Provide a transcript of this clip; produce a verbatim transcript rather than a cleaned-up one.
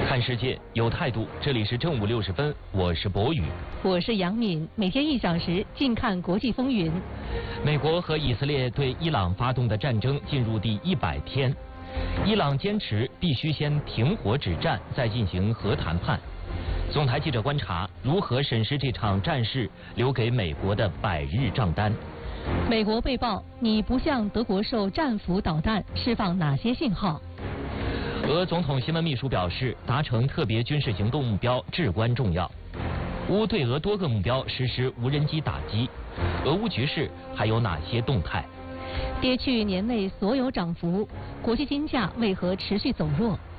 看世界有态度，这里是正午六十分，我是博宇， 我是杨敏，每天一小时，静看国际风云。 美国和以色列对伊朗发动的战争进入第一百天，伊朗坚持必须先停火止战，再进行核谈判。总台记者观察如何审视这场战事留给美国的百日账单。 美国被曝你不向德国售战斧导弹，释放哪些信号？ 俄总统新闻秘书表示，达成特别军事行动目标至关重要。乌对俄多个目标实施无人机打击，俄乌局势还有哪些动态？ 跌去年内所有涨幅，国际金价为何持续走弱？